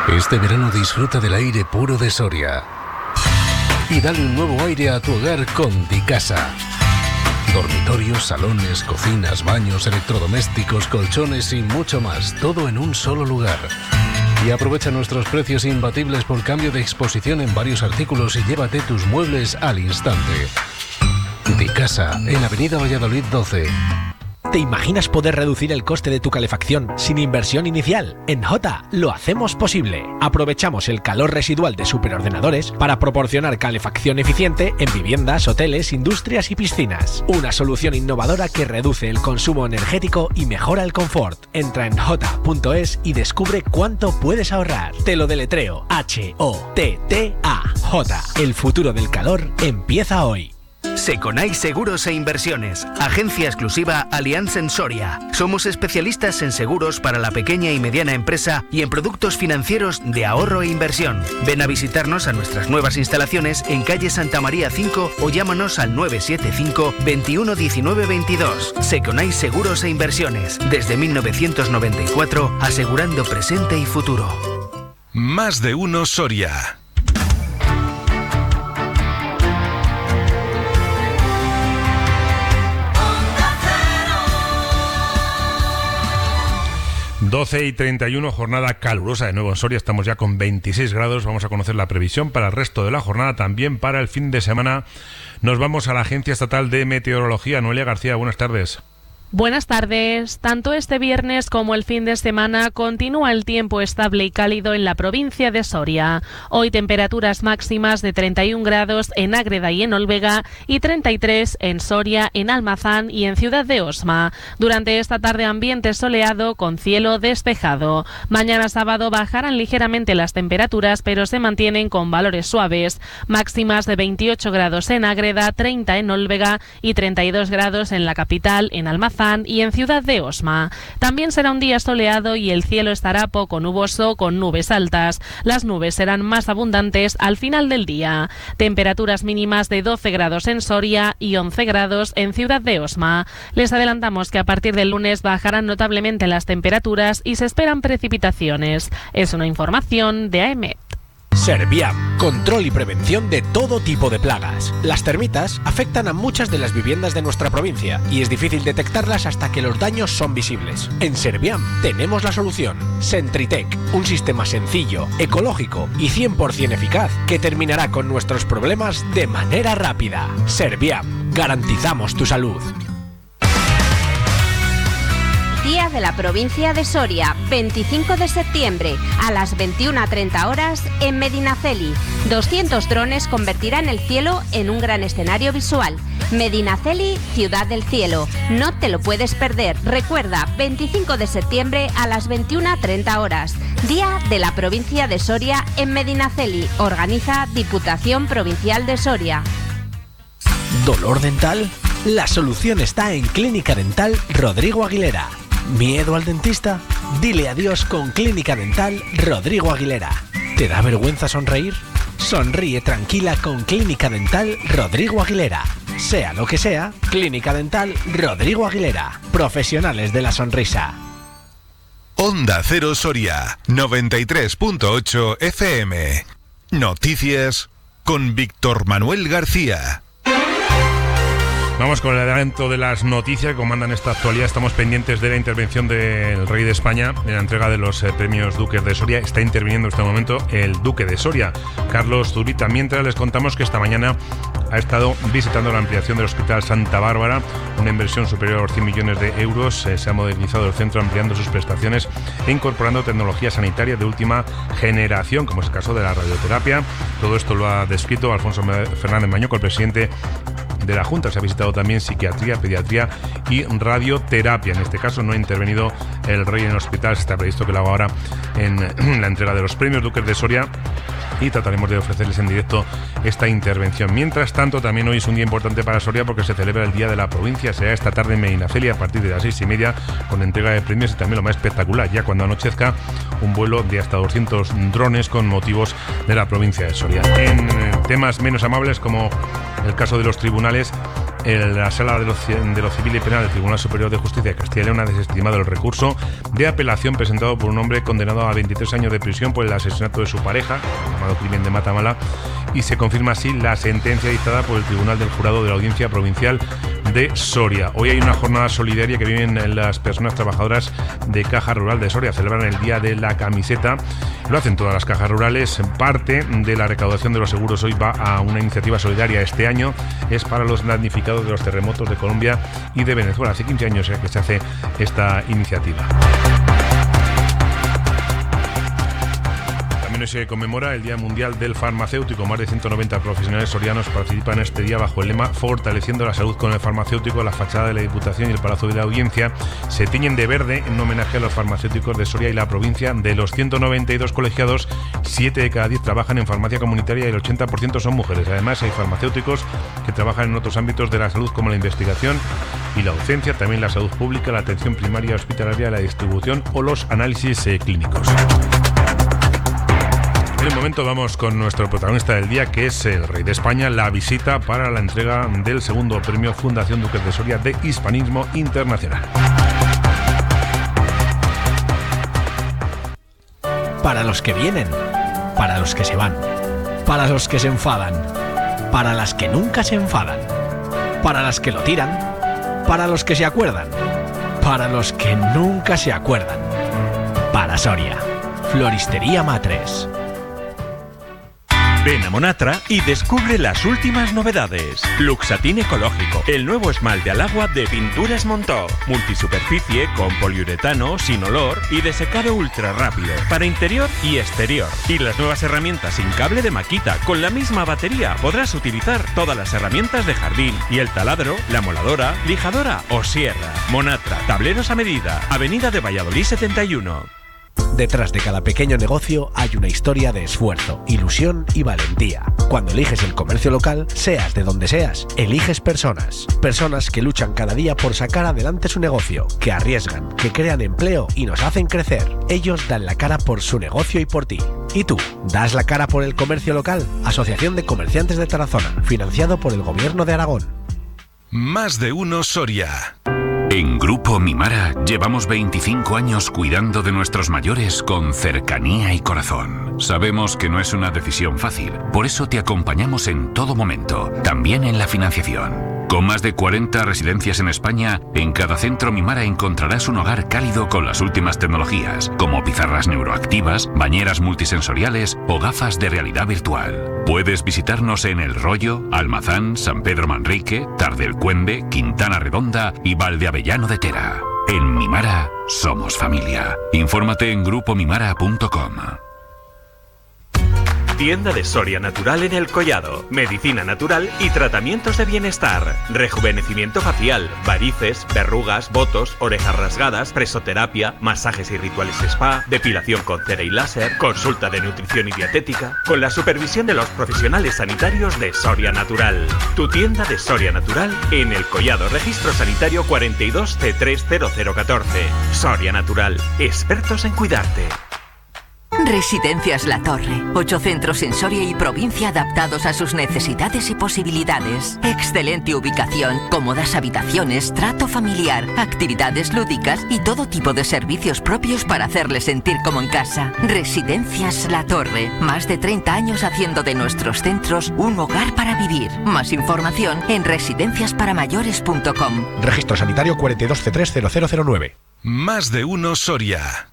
Este verano disfruta del aire puro de Soria y dale un nuevo aire a tu hogar con Dicasa. Dormitorios, salones, cocinas, baños, electrodomésticos, colchones y mucho más, todo en un solo lugar. Y aprovecha nuestros precios imbatibles por cambio de exposición en varios artículos y llévate tus muebles al instante. Dicasa, en Avenida Valladolid 12. ¿Te imaginas poder reducir el coste de tu calefacción sin inversión inicial? En Jota lo hacemos posible. Aprovechamos el calor residual de superordenadores para proporcionar calefacción eficiente en viviendas, hoteles, industrias y piscinas. Una solución innovadora que reduce el consumo energético y mejora el confort. Entra en jota.es y descubre cuánto puedes ahorrar. Te lo deletreo: HOTTA. Jota. El futuro del calor empieza hoy. Seconai Seguros e Inversiones, agencia exclusiva Allianz en Soria. Somos especialistas en seguros para la pequeña y mediana empresa y en productos financieros de ahorro e inversión. Ven a visitarnos a nuestras nuevas instalaciones en calle Santa María 5 o llámanos al 975 21 19 22. Seconai Seguros e Inversiones, desde 1994, asegurando presente y futuro. Más de uno Soria. ...12 y 31, jornada calurosa de nuevo en Soria, estamos ya con 26 grados, vamos a conocer la previsión para el resto de la jornada, también para el fin de semana. Nos vamos a la Agencia Estatal de Meteorología. Noelia García, buenas tardes. Buenas tardes. Tanto este viernes como el fin de semana continúa el tiempo estable y cálido en la provincia de Soria. Hoy temperaturas máximas de 31 grados en Ágreda y en Olvega y 33 en Soria, en Almazán y en Ciudad de Osma. Durante esta tarde ambiente soleado con cielo despejado. Mañana sábado bajarán ligeramente las temperaturas, pero se mantienen con valores suaves. Máximas de 28 grados en Ágreda, 30 en Olvega y 32 grados en la capital, en Almazán y en Ciudad de Osma. También será un día soleado y el cielo estará poco nuboso con nubes altas. Las nubes serán más abundantes al final del día. Temperaturas mínimas de 12 grados en Soria y 11 grados en Ciudad de Osma. Les adelantamos que a partir del lunes bajarán notablemente las temperaturas y se esperan precipitaciones. Es una información de AEMET. Serviam, control y prevención de todo tipo de plagas. Las termitas afectan a muchas de las viviendas de nuestra provincia y es difícil detectarlas hasta que los daños son visibles. En Serviam tenemos la solución. Sentritec, un sistema sencillo, ecológico y 100% eficaz que terminará con nuestros problemas de manera rápida. Serviam, garantizamos tu salud. Día de la provincia de Soria, 25 de septiembre, a las 21:30 horas en Medinaceli. 200 drones convertirán el cielo en un gran escenario visual. Medinaceli, Ciudad del Cielo. No te lo puedes perder. Recuerda, 25 de septiembre a las 21:30 horas. Día de la provincia de Soria en Medinaceli. Organiza Diputación Provincial de Soria. ¿Dolor dental? La solución está en Clínica Dental Rodrigo Aguilera. ¿Miedo al dentista? Dile adiós con Clínica Dental Rodrigo Aguilera. ¿Te da vergüenza sonreír? Sonríe tranquila con Clínica Dental Rodrigo Aguilera. Sea lo que sea, Clínica Dental Rodrigo Aguilera. Profesionales de la sonrisa. Onda Cero Soria, 93.8 FM. Noticias con Víctor Manuel García. Vamos con el adelanto de las noticias que comandan esta actualidad. Estamos pendientes de la intervención del Rey de España en la entrega de los premios Duques de Soria. Está interviniendo en este momento el Duque de Soria, Carlos Zurita. Mientras les contamos que esta mañana ha estado visitando la ampliación del Hospital Santa Bárbara, una inversión superior a los 100 millones de euros. Se ha modernizado el centro ampliando sus prestaciones e incorporando tecnología sanitaria de última generación, como es el caso de la radioterapia. Todo esto lo ha descrito Alfonso Fernández Mañoco, el presidente de la Junta. Se ha visitado también psiquiatría, pediatría y radioterapia. En este caso no ha intervenido el Rey en el hospital. Está previsto que lo haga ahora en la entrega de los premios Duques de Soria y trataremos de ofrecerles en directo esta intervención. Mientras tanto, también hoy es un día importante para Soria porque se celebra el Día de la Provincia. Será esta tarde en Medinaceli a partir de las 6:30 con entrega de premios y también lo más espectacular, ya cuando anochezca, un vuelo de hasta 200 drones con motivos de la provincia de Soria. En temas menos amables, como el caso de los tribunales, la Sala de lo Civil y Penal del Tribunal Superior de Justicia de Castilla y León ha desestimado el recurso de apelación presentado por un hombre condenado a 23 años de prisión por el asesinato de su pareja, llamado crimen de Matamala, y se confirma así la sentencia dictada por el Tribunal del Jurado de la Audiencia Provincial de Soria. Hoy hay una jornada solidaria que viven las personas trabajadoras de Caja Rural de Soria. Celebran el Día de la Camiseta. Lo hacen todas las cajas rurales. Parte de la recaudación de los seguros hoy va a una iniciativa solidaria. Este año es para los damnificados de los terremotos de Colombia y de Venezuela. Hace 15 años que se hace esta iniciativa. También hoy se conmemora el Día Mundial del Farmacéutico. Más de 190 profesionales sorianos participan este día bajo el lema Fortaleciendo la salud con el farmacéutico. La fachada de la Diputación y el Palacio de la Audiencia se tiñen de verde en homenaje a los farmacéuticos de Soria y la provincia. De los 192 colegiados, 7 de cada 10 trabajan en farmacia comunitaria y el 80% son mujeres. Además, hay farmacéuticos que trabajan en otros ámbitos de la salud como la investigación y la docencia, también la salud pública, la atención primaria hospitalaria, la distribución o los análisis clínicos. En el momento vamos con nuestro protagonista del día, que es el rey de España, la visita para la entrega del segundo premio Fundación Duques de Soria de Hispanismo Internacional. Para los que vienen, para los que se van, para los que se enfadan, para las que nunca se enfadan, para las que lo tiran, para los que se acuerdan, para los que nunca se acuerdan. Para Soria, Floristería Matres. Ven a Monatra y descubre las últimas novedades. Luxatín ecológico, el nuevo esmalte al agua de Pinturas Montó. Multisuperficie con poliuretano, sin olor y de secado ultra rápido para interior y exterior. Y las nuevas herramientas sin cable de Makita. Con la misma batería podrás utilizar todas las herramientas de jardín y el taladro, la moladora, lijadora o sierra. Monatra, tableros a medida. Avenida de Valladolid 71. Detrás de cada pequeño negocio hay una historia de esfuerzo, ilusión y valentía. Cuando eliges el comercio local, seas de donde seas, eliges personas. Personas que luchan cada día por sacar adelante su negocio, que arriesgan, que crean empleo y nos hacen crecer. Ellos dan la cara por su negocio y por ti. ¿Y tú? ¿Das la cara por el comercio local? Asociación de Comerciantes de Tarazona, financiado por el Gobierno de Aragón. Más de uno Soria. En Grupo Mimara llevamos 25 años cuidando de nuestros mayores con cercanía y corazón. Sabemos que no es una decisión fácil, por eso te acompañamos en todo momento, también en la financiación. Con más de 40 residencias en España, en cada centro Mimara encontrarás un hogar cálido con las últimas tecnologías, como pizarras neuroactivas, bañeras multisensoriales o gafas de realidad virtual. Puedes visitarnos en El Rollo, Almazán, San Pedro Manrique, Tardelcuende, Quintana Redonda y Valdeavellano de Tera. En Mimara somos familia. Infórmate en grupomimara.com. Tienda de Soria Natural en El Collado. Medicina natural y tratamientos de bienestar. Rejuvenecimiento facial, varices, verrugas, botos, orejas rasgadas, presoterapia, masajes y rituales spa, depilación con cera y láser, consulta de nutrición y dietética, con la supervisión de los profesionales sanitarios de Soria Natural. Tu tienda de Soria Natural en El Collado. Registro sanitario 42 C30014. Soria Natural. Expertos en cuidarte. Residencias La Torre. 8 centros en Soria y provincia adaptados a sus necesidades y posibilidades. Excelente ubicación, cómodas habitaciones, trato familiar, actividades lúdicas y todo tipo de servicios propios para hacerles sentir como en casa. Residencias La Torre. Más de 30 años haciendo de nuestros centros un hogar para vivir. Más información en residenciasparamayores.com. Registro sanitario 42 C30009. Más de uno Soria.